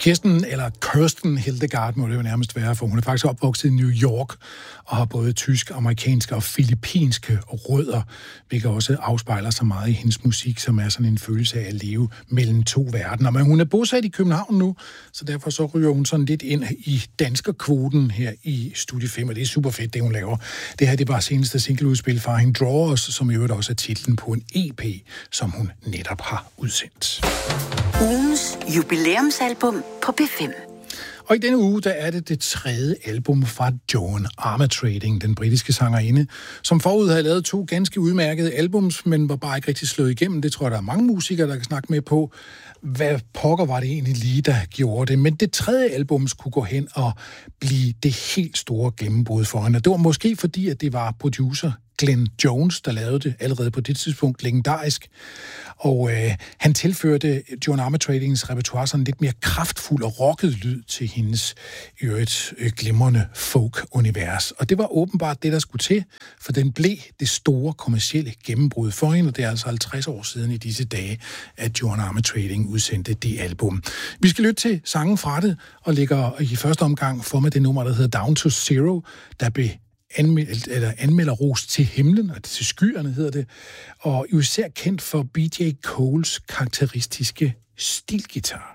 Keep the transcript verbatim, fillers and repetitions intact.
Kirsten, eller Kirsten Hildegard, må det jo nærmest være, for hun er faktisk opvokset i New York og har både tysk, amerikanske og filippinske rødder, hvilket også afspejler sig meget i hendes musik, som er sådan en følelse af at leve mellem to verdener. Men hun er bosat i København nu, så derfor så ryger hun sådan lidt ind i danskerkvoten her i Studie fem, og det er super fedt, det hun laver. Det her, det var seneste singleudspil fra hende, Drawers, som i øvrigt også er titlen på en E P, som hun netop har udsendt. Ugens jubilæumsalbum på B fem. Og i denne uge, der er det det tredje album fra Joan Armatrading, den britiske sangerinde, som forud havde lavet to ganske udmærkede albums, men var bare ikke rigtig slået igennem. Det tror jeg, der er mange musikere, der kan snakke med på. Hvad pokker var det egentlig lige, der gjorde det? Men det tredje album skulle gå hen og blive det helt store gennembrud for hende. Det var måske fordi, at det var producer Glenn Jones, der lavede det allerede på det tidspunkt legendarisk. Og øh, han tilførte Joan Armatradings repertoire sådan lidt mere kraftfuld og rocket lyd til hendes øvrigt øh, glimrende folk-univers. Og det var åbenbart det, der skulle til, for den blev det store kommercielle gennembrud for hende, og det er altså halvtreds år siden i disse dage, at Joan Armatrading udsendte det album. Vi skal lytte til sangen fra det, og lægger i første omgang for med det nummer, der hedder Down to Zero, der blev Anmeld, eller anmelder ros til himlen, og til skyerne hedder det, og især kendt for B J Coles karakteristiske stilgitar.